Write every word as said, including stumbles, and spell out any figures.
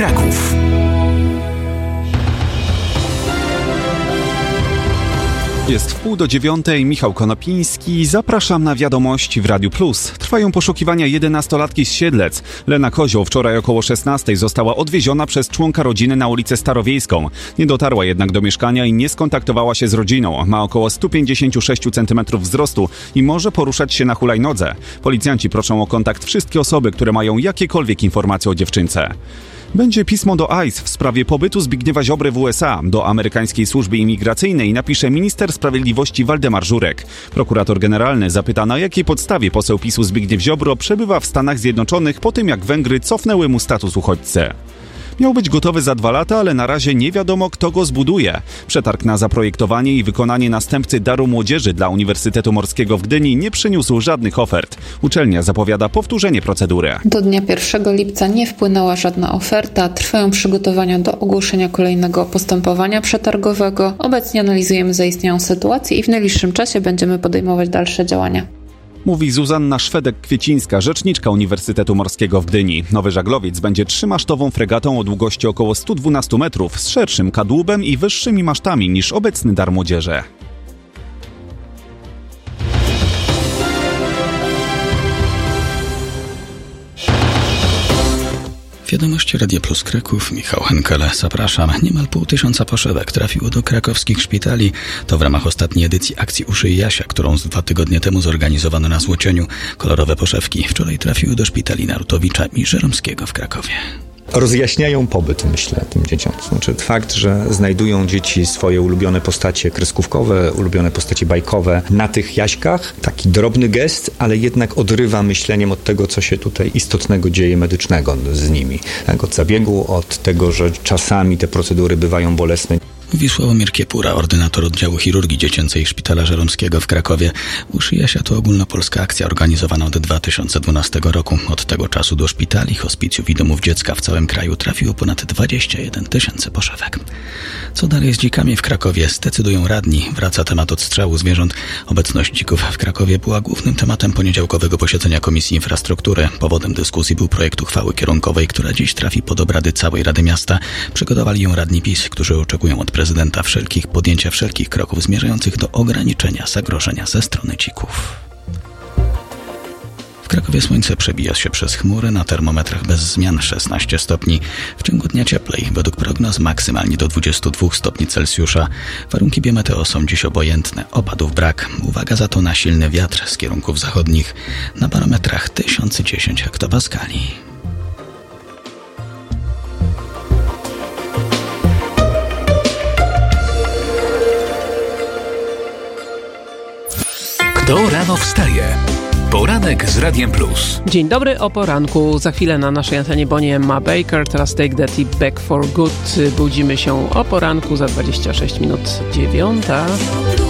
Kraków. Jest wpół do dziewiątej, Michał Konopiński. Zapraszam na wiadomości w Radiu Plus. Trwają poszukiwania jedenastolatki z Siedlec. Lena Kozioł wczoraj około szesnastej została odwieziona przez członka rodziny na ulicę Starowiejską. Nie dotarła jednak do mieszkania i nie skontaktowała się z rodziną. Ma około sto pięćdziesiąt sześć centymetrów wzrostu i może poruszać się na hulajnodze. Policjanci proszą o kontakt wszystkie osoby, które mają jakiekolwiek informacje o dziewczynce. Będzie pismo do I C E w sprawie pobytu Zbigniewa Ziobry w U S A. Do amerykańskiej służby imigracyjnej napisze minister sprawiedliwości Waldemar Żurek. Prokurator generalny zapyta, na jakiej podstawie poseł PiSu Zbigniew Ziobro przebywa w Stanach Zjednoczonych po tym, jak Węgry cofnęły mu status uchodźcy. Miał być gotowy za dwa lata, ale na razie nie wiadomo, kto go zbuduje. Przetarg na zaprojektowanie i wykonanie następcy Daru Młodzieży dla Uniwersytetu Morskiego w Gdyni nie przyniósł żadnych ofert. Uczelnia zapowiada powtórzenie procedury. Do dnia pierwszego lipca nie wpłynęła żadna oferta. Trwają przygotowania do ogłoszenia kolejnego postępowania przetargowego. Obecnie analizujemy zaistniałą sytuację i w najbliższym czasie będziemy podejmować dalsze działania. Mówi Zuzanna Szwedek-Kwiecińska, rzeczniczka Uniwersytetu Morskiego w Gdyni. Nowy żaglowiec będzie trzymasztową fregatą o długości około sto dwanaście metrów, z szerszym kadłubem i wyższymi masztami niż obecny Dar Młodzieży. Wiadomości Radia Plus Kraków, Michał Henkele, zapraszam. Niemal pół tysiąca poszewek trafiło do krakowskich szpitali. To w ramach ostatniej edycji akcji Uszyj Jasia, którą z dwa tygodnie temu zorganizowano na Złocieniu. Kolorowe poszewki wczoraj trafiły do szpitali Narutowicza i Żeromskiego w Krakowie. Rozjaśniają pobyt, myślę, tym dzieciom. Znaczy fakt, że znajdują dzieci swoje ulubione postacie kreskówkowe, ulubione postacie bajkowe na tych jaśkach. Taki drobny gest, ale jednak odrywa myśleniem od tego, co się tutaj istotnego dzieje medycznego z nimi. Tak, od zabiegu, od tego, że czasami te procedury bywają bolesne. Mówi Sławomir Kiepura, ordynator oddziału chirurgii dziecięcej Szpitala Żeromskiego w Krakowie. Uszyj Jasia to ogólnopolska akcja organizowana od dwa tysiące dwunastego roku. Od tego czasu do szpitali, hospicjów i domów dziecka w całym kraju trafiło ponad dwadzieścia jeden tysięcy poszewek. Co dalej z dzikami w Krakowie? Zdecydują radni. Wraca temat odstrzału zwierząt. Obecność dzików w Krakowie była głównym tematem poniedziałkowego posiedzenia Komisji Infrastruktury. Powodem dyskusji był projekt uchwały kierunkowej, która dziś trafi pod obrady całej Rady Miasta. Przygotowali ją radni PiS, którzy oczekują od prezydenta wszelkich podjęcia wszelkich kroków zmierzających do ograniczenia zagrożenia ze strony dzików. W Krakowie słońce przebija się przez chmury, na termometrach bez zmian szesnaście stopni. W ciągu dnia cieplej, według prognoz maksymalnie do dwudziestu dwóch stopni Celsjusza. Warunki biometeo są dziś obojętne, opadów brak. Uwaga za to na silny wiatr z kierunków zachodnich. Na barometrach tysiąc dziesięć hektopaskali. Kto rano wstaje? Poranek z Radiem Plus. Dzień dobry, o poranku. Za chwilę na naszej antenie Bonnie Ma Baker, teraz Take That i Back for Good. Budzimy się o poranku za dwadzieścia sześć minut dziewiąta.